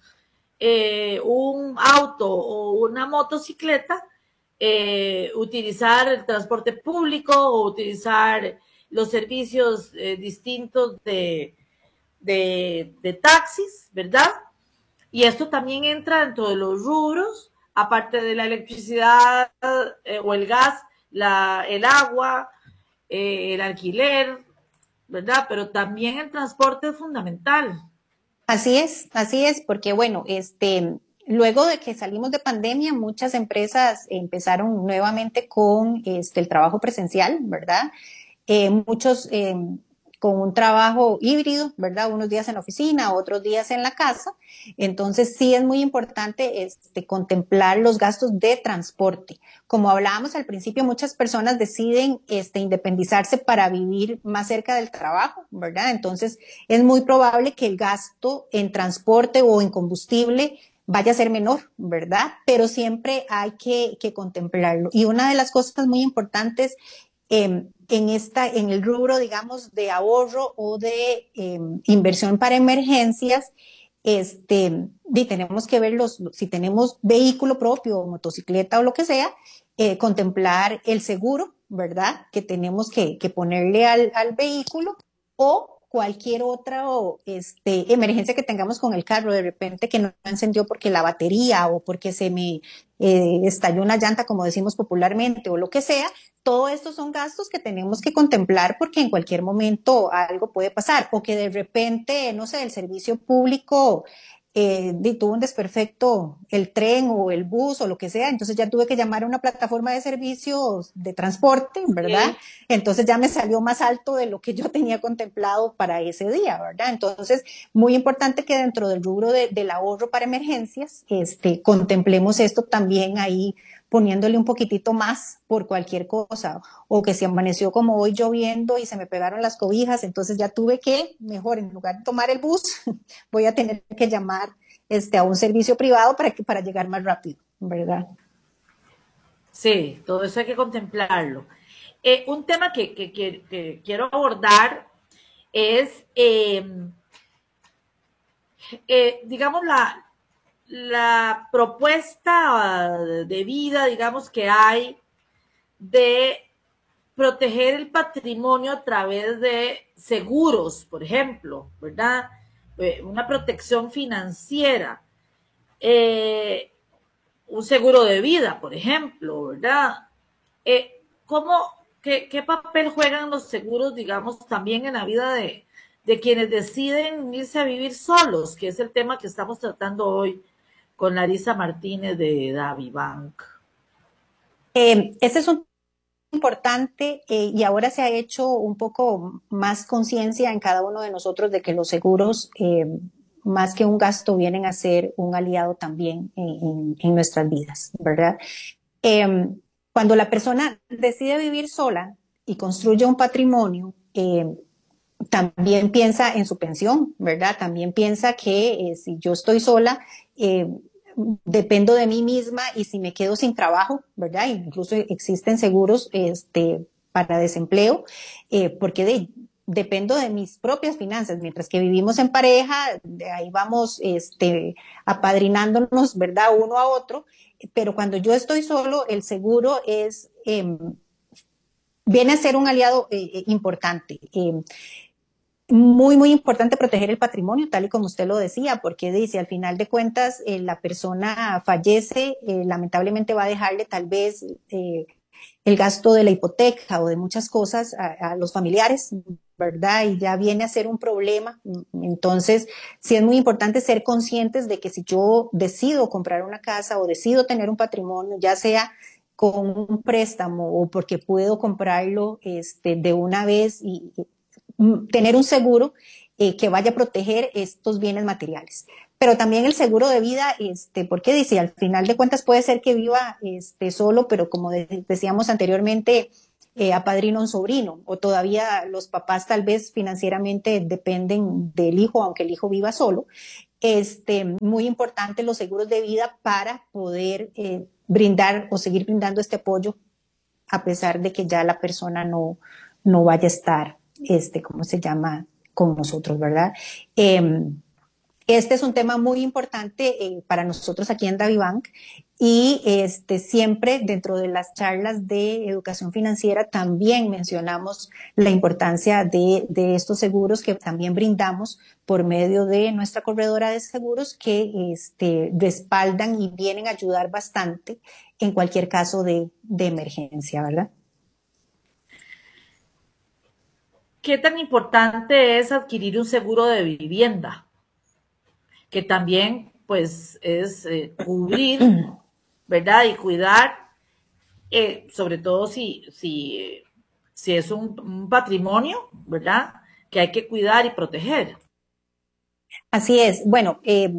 eh, un auto o una motocicleta, eh, utilizar el transporte público o utilizar los servicios eh, distintos de, de, de taxis, ¿verdad? Y esto también entra dentro de los rubros, aparte de la electricidad eh, o el gas, la, el agua, eh, el alquiler, ¿verdad? Pero también el transporte es fundamental. Así es, así es, porque bueno, este, luego de que salimos de pandemia, muchas empresas empezaron nuevamente con este, el trabajo presencial, ¿verdad? Eh, muchos eh, con un trabajo híbrido, ¿verdad? Unos días en la oficina, otros días en la casa. Entonces sí es muy importante este, contemplar los gastos de transporte. Como hablábamos al principio, muchas personas deciden este, independizarse para vivir más cerca del trabajo, ¿verdad? Entonces es muy probable que el gasto en transporte o en combustible vaya a ser menor, ¿verdad? Pero siempre hay que, que contemplarlo. Y una de las cosas muy importantes eh, en, esta, en el rubro, digamos, de ahorro o de eh, inversión para emergencias, este, y tenemos que ver los, si tenemos vehículo propio, motocicleta o lo que sea, eh, contemplar el seguro, ¿verdad? Que tenemos que, que ponerle al, al vehículo o cualquier otra o, este, emergencia que tengamos con el carro, de repente que no encendió porque la batería o porque se me eh, estalló una llanta, como decimos popularmente, o lo que sea. Todo esto son gastos que tenemos que contemplar porque en cualquier momento algo puede pasar o que de repente, no sé, el servicio público eh, tuvo un desperfecto, el tren o el bus o lo que sea, entonces ya tuve que llamar a una plataforma de servicios de transporte, ¿verdad? Sí. Entonces ya me salió más alto de lo que yo tenía contemplado para ese día, ¿verdad? Entonces, muy importante que dentro del rubro de, del ahorro para emergencias, este, contemplemos esto también ahí, poniéndole un poquitito más por cualquier cosa, o que se amaneció como hoy lloviendo y se me pegaron las cobijas, entonces ya tuve que, mejor, en lugar de tomar el bus, voy a tener que llamar este, a un servicio privado para, que, para llegar más rápido, ¿verdad? Sí, todo eso hay que contemplarlo. Eh, un tema que, que, que, que, quiero abordar es, eh, eh, digamos, la, la propuesta de vida, digamos, que hay de proteger el patrimonio a través de seguros, por ejemplo, ¿verdad? Eh, una protección financiera, eh, un seguro de vida, por ejemplo, ¿verdad? Eh, ¿cómo, qué, qué papel juegan los seguros, digamos, también en la vida de, de quienes deciden irse a vivir solos, que es el tema que estamos tratando hoy con Larisa Martínez de DaviBank? Eh, ese es un importante eh, y ahora se ha hecho un poco más conciencia en cada uno de nosotros de que los seguros, eh, más que un gasto, vienen a ser un aliado también en, en, en nuestras vidas, ¿verdad? Eh, cuando la persona decide vivir sola y construye un patrimonio, eh, también piensa en su pensión, ¿verdad? También piensa que eh, si yo estoy sola, eh, dependo de mí misma y si me quedo sin trabajo, ¿verdad? Incluso existen seguros este, para desempleo, eh, porque de, dependo de mis propias finanzas, mientras que vivimos en pareja, de ahí vamos este, apadrinándonos, ¿verdad? Uno a otro, pero cuando yo estoy solo, el seguro es, eh, viene a ser un aliado eh, importante. Eh, Muy, muy importante proteger el patrimonio, tal y como usted lo decía, porque dice, al final de cuentas, eh, la persona fallece, eh, lamentablemente va a dejarle tal vez eh, el gasto de la hipoteca o de muchas cosas a, a los familiares, ¿verdad? Y ya viene a ser un problema. Entonces, sí es muy importante ser conscientes de que si yo decido comprar una casa o decido tener un patrimonio, ya sea con un préstamo o porque puedo comprarlo este, de una vez y tener un seguro eh, que vaya a proteger estos bienes materiales. pero también el seguro de vida, este, porque dice, al final de cuentas puede ser que viva este, solo, pero como de, decíamos anteriormente, eh, apadrina un sobrino, o todavía los papás tal vez financieramente dependen del hijo, aunque el hijo viva solo. Este, muy importante los seguros de vida para poder eh, brindar o seguir brindando este apoyo a pesar de que ya la persona no, no vaya a estar, este, ¿cómo se llama?, con nosotros, ¿verdad? Eh, Este es un tema muy importante eh, para nosotros aquí en DaviBank y este, siempre dentro de las charlas de educación financiera también mencionamos la importancia de, de estos seguros que también brindamos por medio de nuestra corredora de seguros que este, respaldan y vienen a ayudar bastante en cualquier caso de, de emergencia, ¿verdad? ¿Qué tan importante es adquirir un seguro de vivienda? Que también, pues, es eh, cubrir, ¿verdad? Y cuidar, eh, sobre todo si, si, si es un, un patrimonio, ¿verdad? Que hay que cuidar y proteger. Así es. Bueno, eh,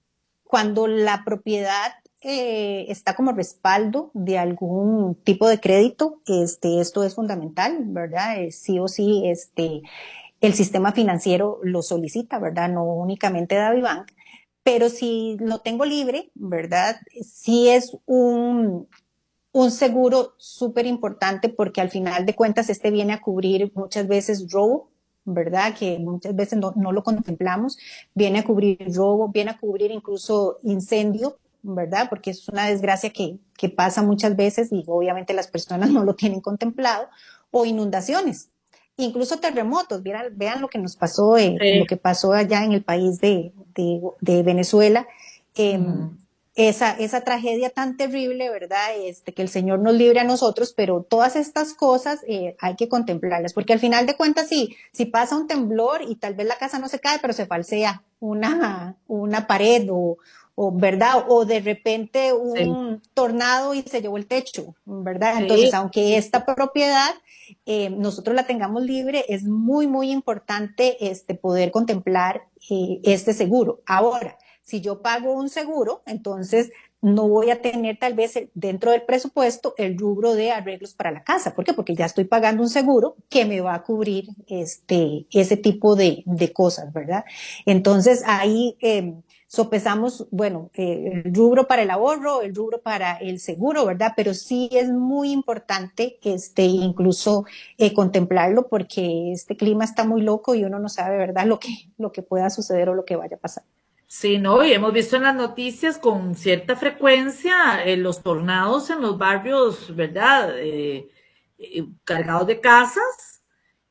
cuando la propiedad eh, está como respaldo de algún tipo de crédito, este, esto es fundamental, ¿verdad? Eh, sí o sí, este, el sistema financiero lo solicita, ¿verdad? No únicamente DaviBank, pero si lo tengo libre, ¿verdad? Sí es un, un seguro súper importante porque al final de cuentas este viene a cubrir muchas veces robo, ¿verdad? Que muchas veces no, no lo contemplamos, viene a cubrir robo, viene a cubrir incluso incendio, ¿verdad? Porque es una desgracia que, que pasa muchas veces y obviamente las personas no lo tienen contemplado, o inundaciones, incluso terremotos. Vean, vean lo que nos pasó, eh, Sí. lo que pasó allá en el país de, de, de Venezuela. Eh, Uh-huh. Esa, esa tragedia tan terrible, ¿verdad? Este, que el Señor nos libre a nosotros, pero todas estas cosas eh, hay que contemplarlas, porque al final de cuentas, sí, si pasa un temblor y tal vez la casa no se cae, pero se falsea una, una pared o, o, ¿verdad? O de repente Sí. un tornado y se llevó el techo, ¿verdad? Sí. Entonces, aunque esta propiedad eh, nosotros la tengamos libre, es muy, muy importante este, poder contemplar eh, este seguro. Ahora, si yo pago un seguro, entonces no voy a tener tal vez dentro del presupuesto el rubro de arreglos para la casa. ¿Por qué? Porque ya estoy pagando un seguro que me va a cubrir este, ese tipo de, de cosas, ¿verdad? Entonces ahí eh, sopesamos, bueno, eh, el rubro para el ahorro, el rubro para el seguro, ¿verdad? Pero sí es muy importante este, incluso eh, contemplarlo porque este clima está muy loco y uno no sabe, ¿verdad?, lo que, lo que pueda suceder o lo que vaya a pasar. Sí, no, y hemos visto en las noticias con cierta frecuencia eh, los tornados en los barrios, ¿verdad? Eh, eh, cargados de casas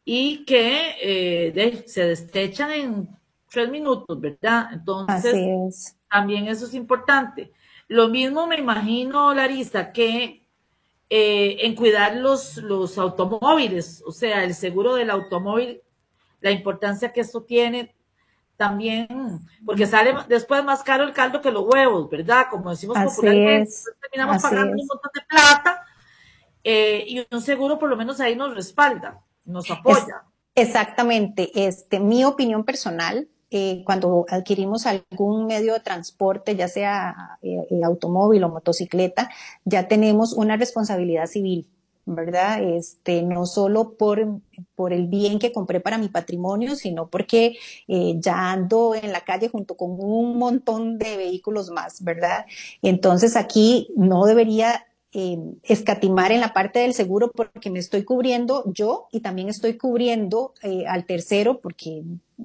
y que eh, de, se destechan en tres minutos, ¿verdad? Así Entonces, es. también eso es importante. Lo mismo me imagino, Larisa, que eh, en cuidar los, los automóviles, o sea, el seguro del automóvil, la importancia que esto tiene también, porque sale después más caro el caldo que los huevos, ¿verdad? Como decimos Así popularmente, es, terminamos así pagando un es. montón de plata eh, y un seguro por lo menos ahí nos respalda, nos Es apoya. exactamente, este, mi opinión personal, eh, cuando adquirimos algún medio de transporte, ya sea eh, eh, automóvil o motocicleta, ya tenemos una responsabilidad civil, ¿verdad? Este, no solo por, por el bien que compré para mi patrimonio, sino porque eh, ya ando en la calle junto con un montón de vehículos más, ¿verdad? Entonces aquí no debería eh, escatimar en la parte del seguro porque me estoy cubriendo yo y también estoy cubriendo eh, al tercero porque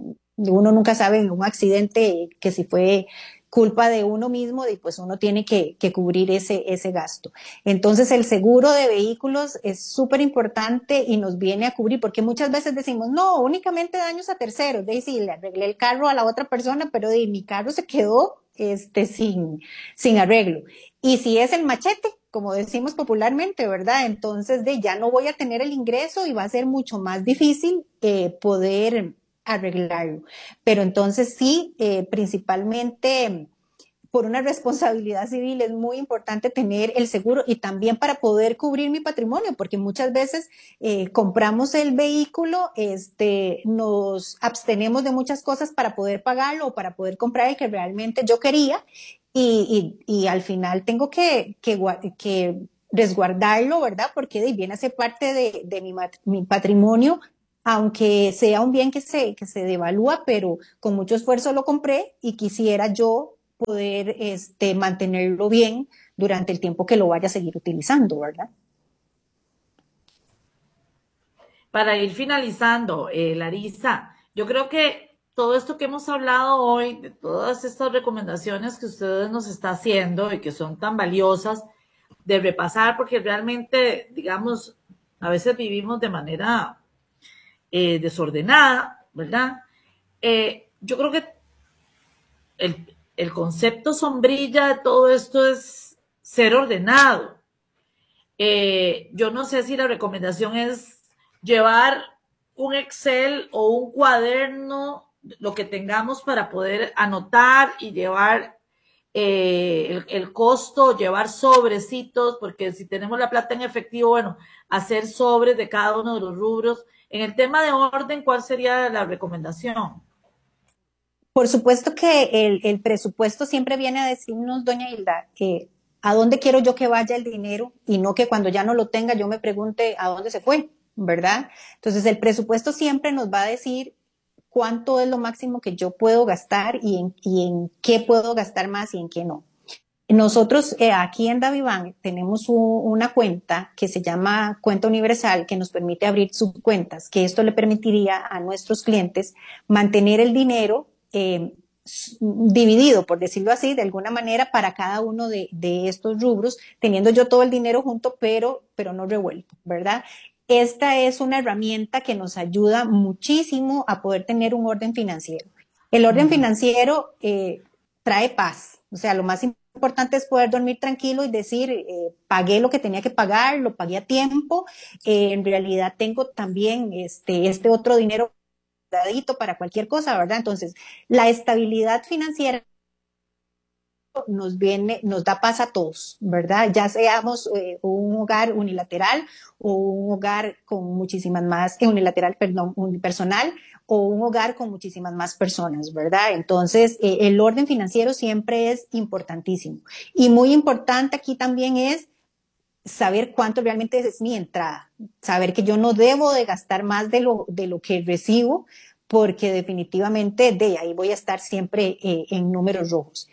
uno nunca sabe en un accidente que si fue culpa de uno mismo, y pues uno tiene que, que cubrir ese, ese gasto. Entonces el seguro de vehículos es súper importante y nos viene a cubrir, porque muchas veces decimos, no, únicamente daños a terceros, de sí, le arreglé el carro a la otra persona, pero de mi carro se quedó este, sin, sin arreglo. Y si es el machete, como decimos popularmente, ¿verdad? Entonces de ya no voy a tener el ingreso y va a ser mucho más difícil eh, poder arreglarlo. Pero entonces sí, eh, principalmente por una responsabilidad civil es muy importante tener el seguro y también para poder cubrir mi patrimonio, porque muchas veces eh, compramos el vehículo, este, nos abstenemos de muchas cosas para poder pagarlo o para poder comprar el que realmente yo quería y, y, y al final tengo que, que, que resguardarlo, ¿verdad? Porque viene a ser parte de, de mi, mi patrimonio, aunque sea un bien que se, que se devalúa, pero con mucho esfuerzo lo compré y quisiera yo poder este, mantenerlo bien durante el tiempo que lo vaya a seguir utilizando, ¿verdad? Para ir finalizando, eh, Larisa, yo creo que todo esto que hemos hablado hoy, de todas estas recomendaciones que ustedes nos está haciendo y que son tan valiosas de repasar, porque realmente, digamos, a veces vivimos de manera eh, desordenada, ¿verdad? Eh, yo creo que el, el concepto sombrilla de todo esto es ser ordenado. Eh, yo no sé si la recomendación es llevar un Excel o un cuaderno, lo que tengamos para poder anotar y llevar eh, el, el costo, llevar sobrecitos, porque si tenemos la plata en efectivo, bueno, hacer sobres de cada uno de los rubros. En el tema de orden, ¿cuál sería la recomendación? Por supuesto que el, el presupuesto siempre viene a decirnos, doña Hilda, que a dónde quiero yo que vaya el dinero y no que cuando ya no lo tenga yo me pregunte a dónde se fue, ¿verdad? Entonces el presupuesto siempre nos va a decir cuánto es lo máximo que yo puedo gastar y en, y en qué puedo gastar más y en qué no. Nosotros eh, aquí en DaVivank tenemos un, una cuenta que se llama Cuenta Universal que nos permite abrir subcuentas, que esto le permitiría a nuestros clientes mantener el dinero Eh, dividido, por decirlo así, de alguna manera para cada uno de, de estos rubros, teniendo yo todo el dinero junto, pero, pero no revuelto, ¿verdad? Esta es una herramienta que nos ayuda muchísimo a poder tener un orden financiero. El orden financiero eh, trae paz, o sea, lo más importante es poder dormir tranquilo y decir, eh, pagué lo que tenía que pagar, lo pagué a tiempo, eh, en realidad tengo también este, este otro dinero para cualquier cosa, ¿verdad? Entonces, la estabilidad financiera nos viene, nos da paz a todos, ¿verdad? Ya seamos eh, un hogar unilateral o un hogar con muchísimas más, eh, unilateral, perdón, unipersonal o un hogar con muchísimas más personas, ¿verdad? Entonces, eh, el orden financiero siempre es importantísimo. Y muy importante aquí también es saber cuánto realmente es mi entrada, saber que yo no debo de gastar más de lo, de lo que recibo, porque definitivamente de ahí voy a estar siempre eh, en números rojos.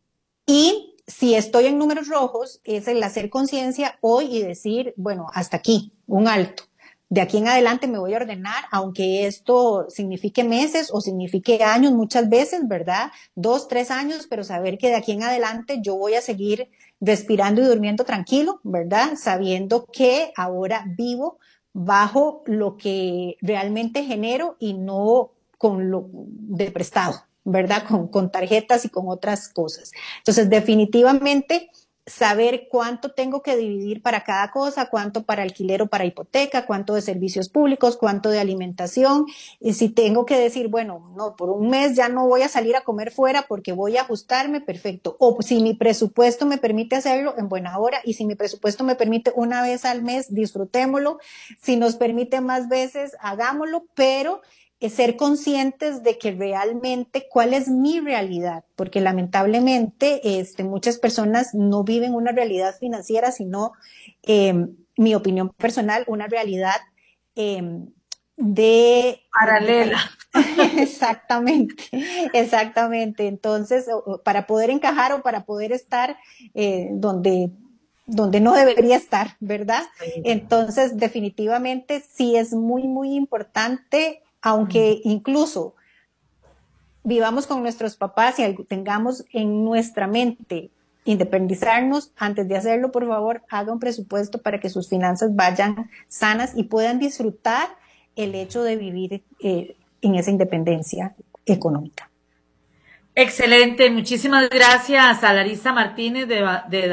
Y si estoy en números rojos, es el hacer conciencia hoy y decir, bueno, hasta aquí, un alto. De aquí en adelante me voy a ordenar, aunque esto signifique meses o signifique años muchas veces, ¿verdad? Dos, tres años, pero saber que de aquí en adelante yo voy a seguir respirando y durmiendo tranquilo, ¿verdad? Sabiendo que ahora vivo bajo lo que realmente genero y no con lo de prestado, ¿verdad? Con, con tarjetas y con otras cosas. Entonces, definitivamente, saber cuánto tengo que dividir para cada cosa, cuánto para alquiler o para hipoteca, cuánto de servicios públicos, cuánto de alimentación. Y si tengo que decir, bueno, no, por un mes ya no voy a salir a comer fuera porque voy a ajustarme, perfecto. O si mi presupuesto me permite hacerlo, en buena hora. Y si mi presupuesto me permite una vez al mes, disfrutémoslo. Si nos permite más veces, hagámoslo, pero ser conscientes de que realmente cuál es mi realidad, porque lamentablemente este, muchas personas no viven una realidad financiera, sino, eh, mi opinión personal, una realidad eh, de... Paralela. De, exactamente, exactamente. Entonces, para poder encajar o para poder estar eh, donde... donde no debería estar, ¿verdad? Entonces, definitivamente sí es muy, muy importante, aunque incluso vivamos con nuestros papás y tengamos en nuestra mente independizarnos, antes de hacerlo, por favor, haga un presupuesto para que sus finanzas vayan sanas y puedan disfrutar el hecho de vivir eh, en esa independencia económica. Excelente, muchísimas gracias a Larisa Martínez de, de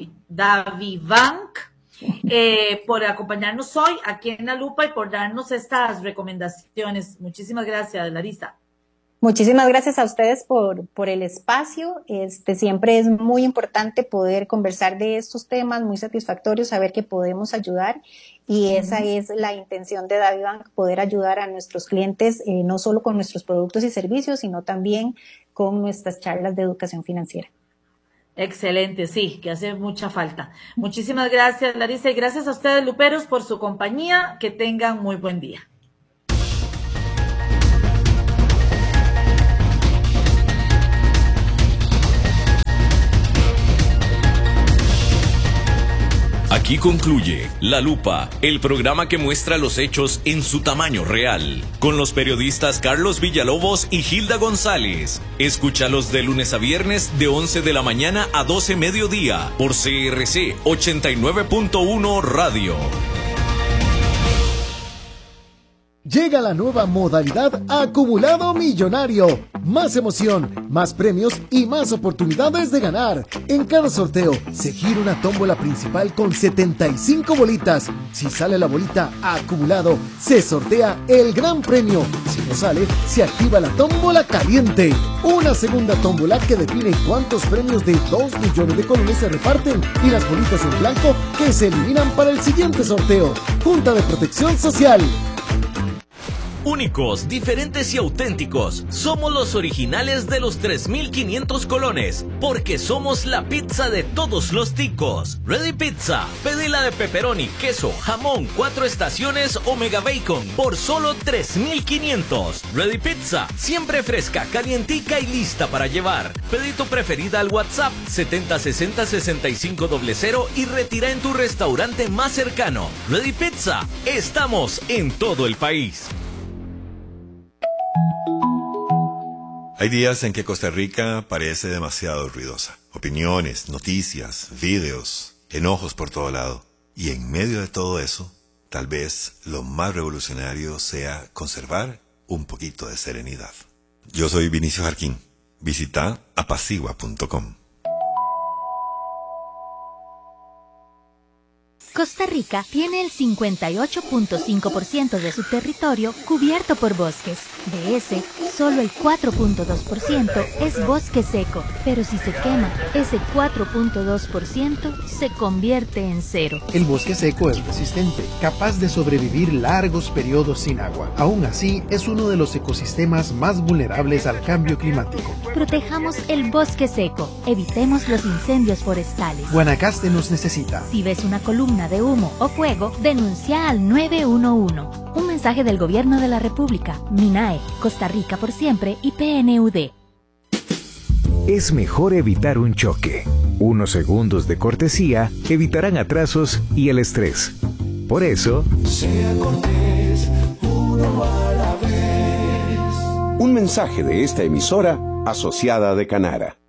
DaVivank eh, por acompañarnos hoy aquí en La Lupa y por darnos estas recomendaciones. Muchísimas gracias, Larisa. Muchísimas gracias a ustedes por, por el espacio. Este, siempre es muy importante poder conversar de estos temas, muy satisfactorio saber que podemos ayudar, y uh-huh. esa es la intención de DaviBank, poder ayudar a nuestros clientes, eh, no solo con nuestros productos y servicios, sino también con nuestras charlas de educación financiera. Excelente, sí, que hace mucha falta. Muchísimas gracias, Larissa, y gracias a ustedes, luperos, por su compañía. Que tengan muy buen día. Aquí concluye La Lupa, el programa que muestra los hechos en su tamaño real, con los periodistas Carlos Villalobos y Hilda González. Escúchalos de lunes a viernes de once de la mañana a doce mediodía por C R C ochenta y nueve punto uno Radio. Llega la nueva modalidad Acumulado Millonario. Más emoción, más premios y más oportunidades de ganar. En cada sorteo se gira una tómbola principal con setenta y cinco bolitas. Si sale la bolita Acumulado, se sortea el gran premio. Si no sale, se activa la tómbola caliente. Una segunda tómbola que define cuántos premios de dos millones de colones se reparten y las bolitas en blanco que se eliminan para el siguiente sorteo. Junta de Protección Social. Únicos, diferentes y auténticos. Somos los originales de los tres mil quinientos colones, porque somos la pizza de todos los ticos. Ready Pizza, pedila de pepperoni, queso, jamón, cuatro estaciones o mega bacon por solo tres mil quinientos. Ready Pizza, siempre fresca, calientica y lista para llevar. Pedí tu preferida al WhatsApp setenta sesenta sesenta y cinco cero cero y retira en tu restaurante más cercano. Ready Pizza, estamos en todo el país. Hay días en que Costa Rica parece demasiado ruidosa. Opiniones, noticias, videos, enojos por todo lado. Y en medio de todo eso, tal vez lo más revolucionario sea conservar un poquito de serenidad. Yo soy Vinicio Jarquín. Visita apacigua punto com. Costa Rica tiene el cincuenta y ocho punto cinco por ciento de su territorio cubierto por bosques. De ese, solo el cuatro punto dos por ciento es bosque seco, pero si se quema, ese cuatro punto dos por ciento se convierte en cero. El bosque seco es resistente, capaz de sobrevivir largos periodos sin agua. Aún así, es uno de los ecosistemas más vulnerables al cambio climático. Protejamos el bosque seco, evitemos los incendios forestales. Guanacaste nos necesita. Si ves una columna de humo o fuego, denuncia al nueve uno uno. Un mensaje del Gobierno de la República, MINAE, Costa Rica por siempre y P N U D. Es mejor evitar un choque. Unos segundos de cortesía evitarán atrasos y el estrés. Por eso, sea cortés, uno a la vez. Un mensaje de esta emisora asociada de Canara.